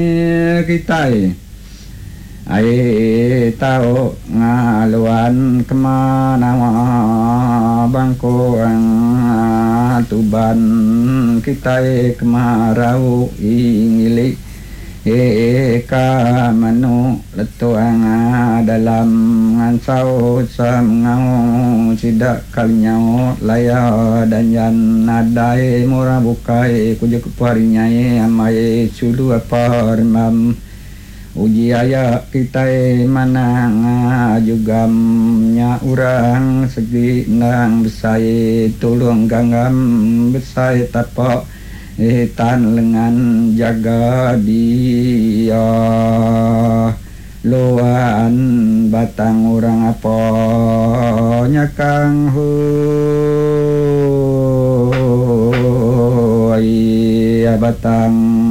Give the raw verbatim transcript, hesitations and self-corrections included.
kita ai tau ngaluan kemana bangko tuban kita kemarau ingili eka manu letuang dalam ngansau samngau sidak kalinya laya dan yan nadai murah bukai kujuk parinyai amai sulu apa remam uji ayak kita manang jugamnya urang segi nang besai tulung ganggam besai tapak tan lengan jaga dia luan batang orang apa nyakang hu batang